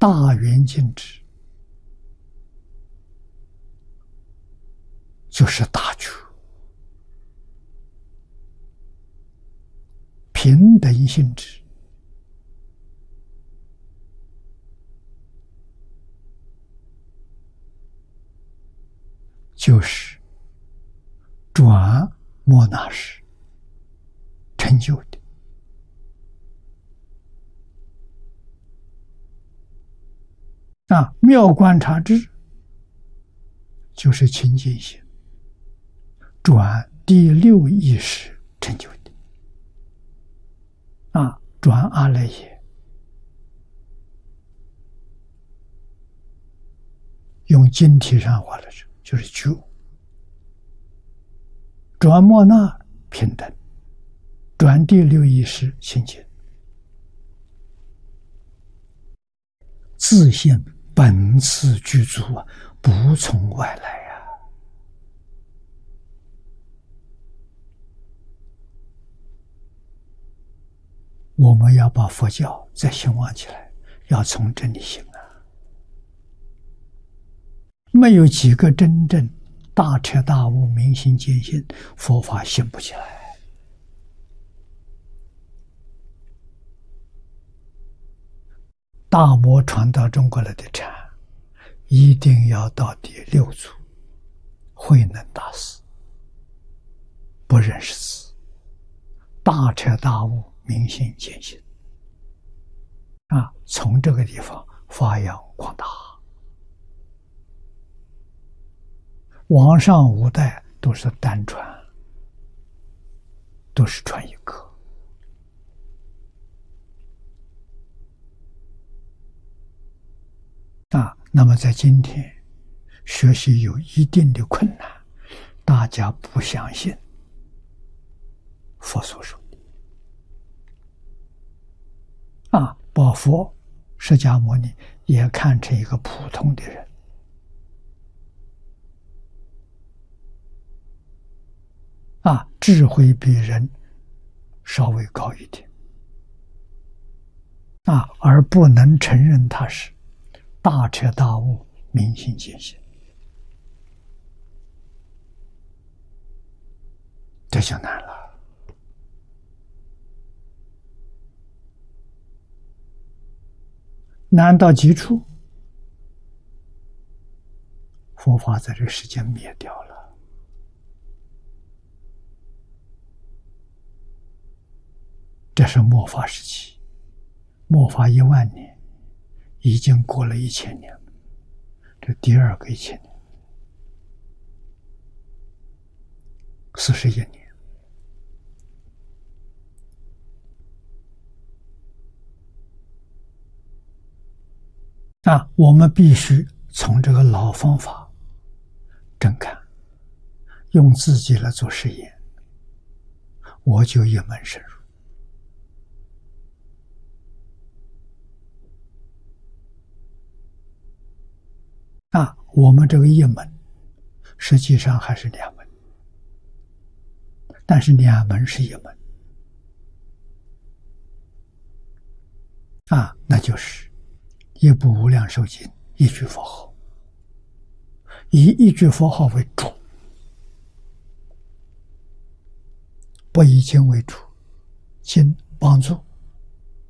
大圆镜智就是大觉，平等性质就是转末那时成就的。妙观察智就是清净心转第六意识成就的。转阿赖耶，用经体上话来说就是觉，转末那平等，转第六意识清净，自性本自具足不从外来我们要把佛教再兴旺起来，要从这里兴没有几个真正大彻大悟、明心见性，佛法兴不起来。大摩传到中国来的禅，一定要到第六祖慧能大师，不认识字，大彻大悟、明心见性从这个地方发扬光大。往上五代都是单传，都是传一个。那么在今天学习有一定的困难，大家不相信佛所说的把佛释迦牟尼也看成一个普通的人智慧比人稍微高一点而不能承认他是大彻大悟、明心见性，这就难了。难到极处，佛法在这世间灭掉了。这是末法时期，末法10000年，已经过了1000年了，这第二个1000年，41年。我们必须从这个老方法正看，用自己来做实验，我就一门深入。我们这个一门实际上还是2门，但是2门是一门那就是一部无量寿经，一句佛号，以一句佛号为主，不以经为主，经帮助